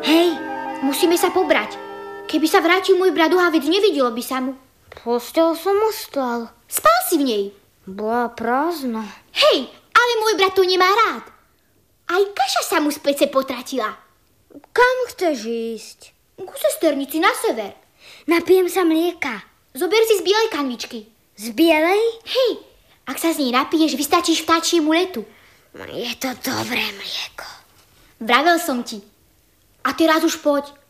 Hej, musíme sa pobrať. Keby sa vrátil môj brat Ohavec, nevidelo by sa mu. Postel som ostal. Spal si v nej. Bola prázdna. Hej, ale môj brat to nemá rád. Aj kaša sa mu z pece potratila. Kam chceš ísť? Ku sesternici na sever. Napijem sa mlieka. Zober si z bielej kanvičky. Z bielej? Hej, ak sa z nej napiješ, vystačíš vtáčiemu letu. Je to dobré mlieko. Vravel som ti. A teraz už poď.